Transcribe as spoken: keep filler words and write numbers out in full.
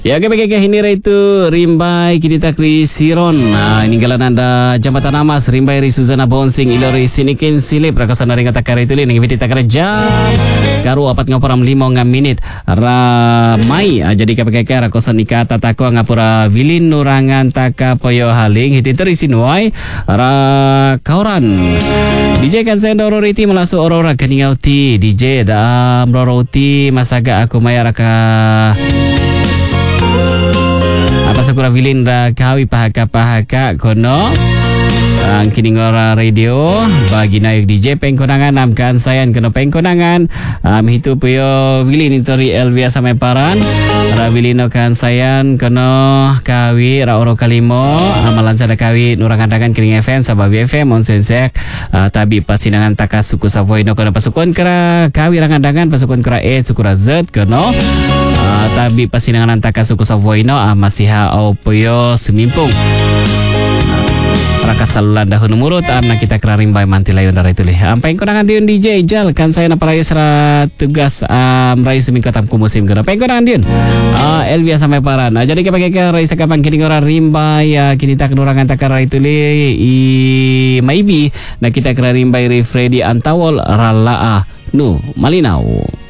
Ya, kebeke ini itu rimbai kita kri siron. Nah, ini galan anda jambatan amas rimbai ri Suzana Bonsing ilori sinikin sile prakasan dari kata kare itu ni ngiviti takare jam. Karu apat ngaparam lima ngam menit ramai. Jadi kebeke rakosan ikata tako ngapura vilin nurangan taka poyo haling hiti teri sinuai ra kauran. D J kan saya ndoro riti melasu orora kaningauti D J da mroroti masaga aku mayaraka apa sakura vilin da kawi pahaka-pahaka kono ang kiningora radio bagi naik D J pengkonangan namkan sayan kono pengkonangan um, hitu puyo vilin itori Elvia sampai paran ra vilino kan sayan kono kawi ra oro kalimo amalan sada kawi nurangandangan kining F M sababi F M on sensek uh, tabi pasinangan taka suku Savoino kono pasukon kera kawi rangandangan pasukon kera E sukura Z kono uh, tabi pasinangan antaka suku Savoino uh, masih au puyo semimpung Raka salulan dahulu murut amna kita kerarim bay manti layon dari itu lih. Ampai konangan diun D J jal kan saya na parayu sera tugas um, rayu seminggu tamku musim kena. Ampai konangan diun. Ah uh, Elvia sampai paran. Uh, jadi kepake ke rayu sakapan kini ora rimba ya kini tak nurangan takara itu lih i maybe na kita kerarim bay ri Freddy Antawol ralaa nu malinau.